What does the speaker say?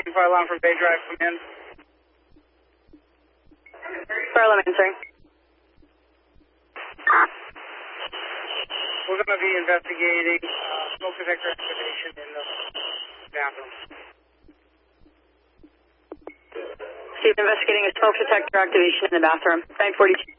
fire alarm from Bay Drive, come in. Fire alarm answering. We're going to be investigating smoke detector activation in the bathroom. Steve, investigating a smoke detector activation in the bathroom. 942.